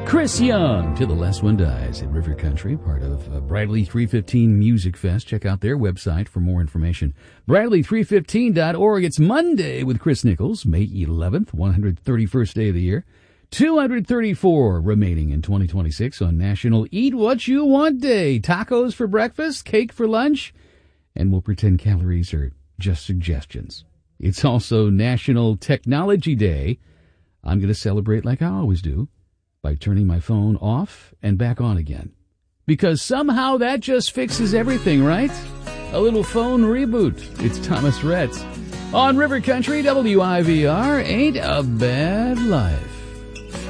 Chris Young, Till the Last One Dies at River Country, part of Bradley 315 Music Fest. Check out their website for more information. Bradley315.org. It's Monday with Chris Nichols, May 11th, 131st day of the year. 234 remaining in 2026 on National Eat What You Want Day. Tacos for breakfast, cake for lunch, and we'll pretend calories are just suggestions. It's also National Technology Day. I'm going to celebrate like I always do, by turning my phone off and back on again. Because somehow that just fixes everything, right? A little phone reboot. It's Thomas Rhett. On River Country, WIVR, Ain't a Bad Life.